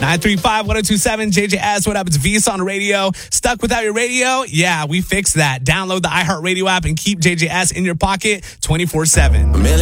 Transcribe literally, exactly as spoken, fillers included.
nine three five, one oh two seven, J J S. What up? It's Visa on the radio. Stuck without your radio? Yeah, we fixed that. Download the iHeartRadio app and keep J J S in your pocket twenty-four seven.